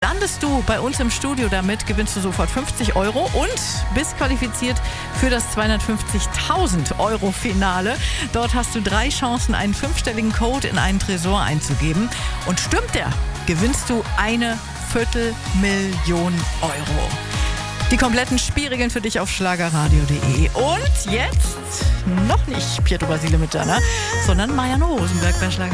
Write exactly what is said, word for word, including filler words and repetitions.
Landest du bei uns im Studio damit, gewinnst du sofort fünfzig Euro und bist qualifiziert für das zweihundertfünfzigtausend Euro Finale. Dort hast du drei Chancen, einen fünfstelligen Code in einen Tresor einzugeben. Und stimmt der, gewinnst du eine Viertelmillion Euro. Die kompletten Spielregeln für dich auf schlagerradio punkt de. Und jetzt noch nicht Pietro Basile mit Jana, sondern Marianne Rosenberg bei Schlager.